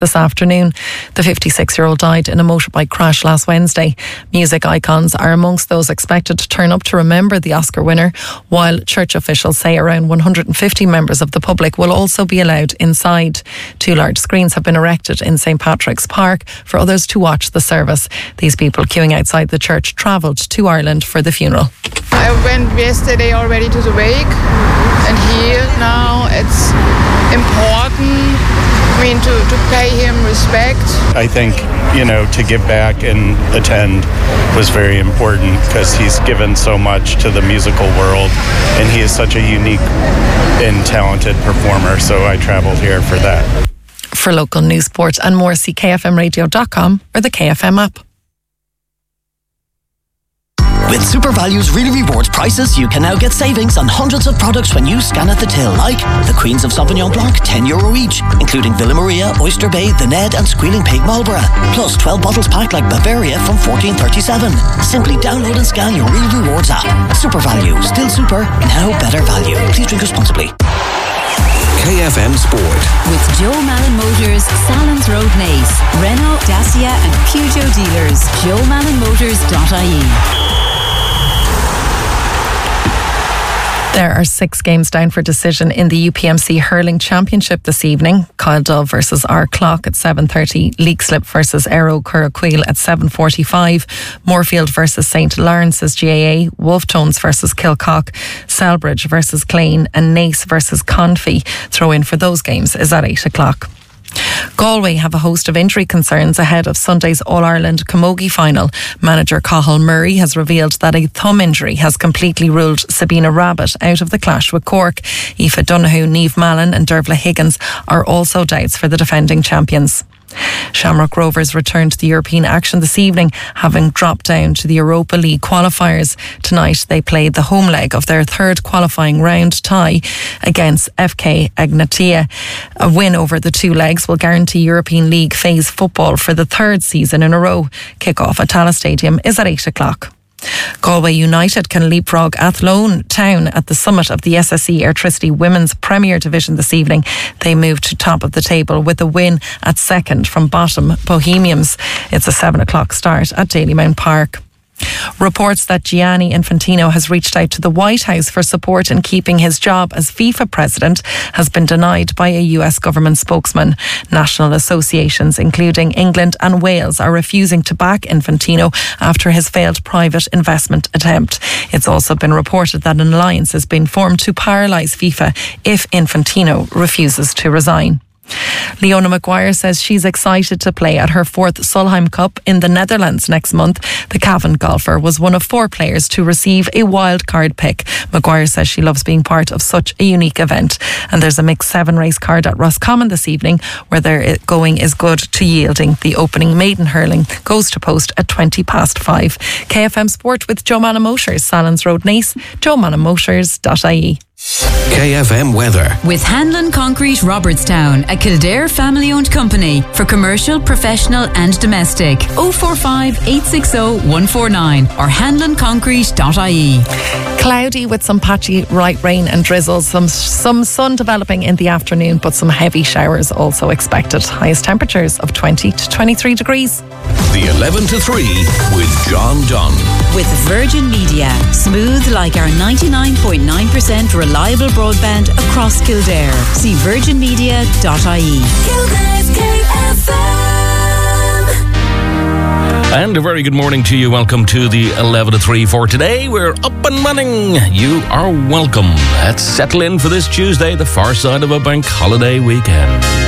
this afternoon. The 56-year-old died in a motorbike crash last Wednesday. Music icons are amongst those expected to turn up to remember the Oscar winner, while church officials say around 150 members of the public will also be allowed inside. 2 large screens have been erected in St. Patrick's Park for others to watch the service. These people queuing outside the church travelled to Ireland for the funeral. I went yesterday already to the wake, and here now it's important, to pay him respect. I think, to give back and attend was very important because he's given so much to the musical world, and he is such a unique and talented performer, so I traveled here for that. For local news, sport and more, see kfmradio.com or the KFM app. With Super Values Really Rewards prices, you can now get savings on hundreds of products when you scan at the till, like the Queens of Sauvignon Blanc, €10 each, including Villa Maria, Oyster Bay, The Ned and Squealing Pig Marlborough, plus 12 bottles packed like Bavaria from $14.37. Simply download and scan your Real Rewards app. Super Value, still super, now better value. Please drink responsibly. KFM Sport. With Joe Malin Motors, Salons Road Naas, Renault, Dacia and Peugeot dealers. JoeMalinMotors.ie. There are 6 games down for decision in the UPMC Hurling Championship this evening. Kyle Dove versus Clock at 7:30. Leixlip versus Aero Curraquil at 7:45. Moorfield versus St. Lawrence's GAA. Wolftones versus Kilcock. Selbridge versus Clane. And Naas versus Confey. Throw in for those games is at 8 o'clock. Galway have a host of injury concerns ahead of Sunday's All-Ireland Camogie final. Manager Cathal Murray has revealed that a thumb injury has completely ruled Sabina Rabbit out of the clash with Cork. Aoife Donoghue, Niamh Mallon and Dervla Higgins are also doubts for the defending champions. Shamrock Rovers return to the European action this evening, having dropped down to the Europa League qualifiers. Tonight they played the home leg of their third qualifying round tie against FK Egnatia. A win over the 2 legs will guarantee European League phase football for the 3rd season in a row. Kick-off at Tallaght Stadium is at 8 o'clock. Galway United can leapfrog Athlone Town at the summit of the SSE Airtricity Women's Premier Division this evening. They move to top of the table with a win at second from bottom Bohemians. It's a 7 o'clock start at Dalymount Park. Reports that Gianni Infantino has reached out to the White House for support in keeping his job as FIFA president has been denied by a US government spokesman. National associations, including England and Wales, are refusing to back Infantino after his failed private investment attempt. It's also been reported that an alliance has been formed to paralyse FIFA if Infantino refuses to resign. Leona Maguire says she's excited to play at her 4th Solheim Cup in the Netherlands next month. The Cavan golfer was one of 4 players to receive a wild card pick. Maguire says she loves being part of such a unique event. And there's a mixed 7 race card at Roscommon this evening where their going is good to yielding. The opening maiden hurling goes to post at 5:20. KFM Sport with Joe Malin Motors, Salons Road Naas, JoeMalinMotors.ie. KFM Weather. With Hanlon Concrete Robertstown, a Kildare family-owned company for commercial, professional and domestic. 045 860 149 or hanlonconcrete.ie. Cloudy with some patchy light rain and drizzles. Some sun developing in the afternoon, but some heavy showers also expected. Highest temperatures of 20 to 23 degrees. The 11 to 3 with John Dunn. With Virgin Media. Smooth like our 99.9% reliable broadband across Kildare. See virginmedia.ie. Kildare's KFM. And a very good morning to you. Welcome to the 11 to 3 for today. We're up and running. You are welcome. Let's settle in for this Tuesday, the far side of a bank holiday weekend.